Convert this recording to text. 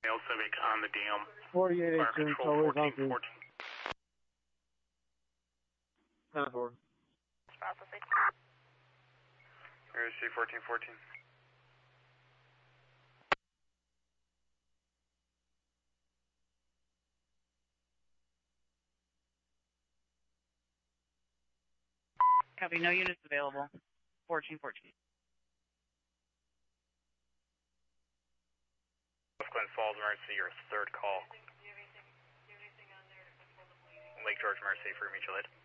Civic on the dam. 48 Fire 18, control always on 1414. 10-4. Here's C1414. Copy, no units available. 1414. Glen Falls emergency, your third call. Lake George emergency for mutual aid.